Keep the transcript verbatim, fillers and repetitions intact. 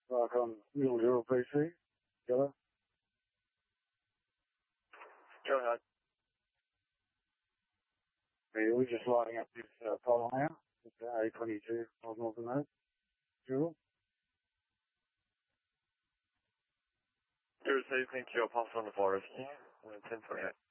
Back on Mule Zero P C. Yellow. Go ahead. Hey, we're just lighting up this uh, pole now. It's uh, A twenty-two, miles north of that. Zero. You're receiving to your pass on the forest. ten twenty-eight.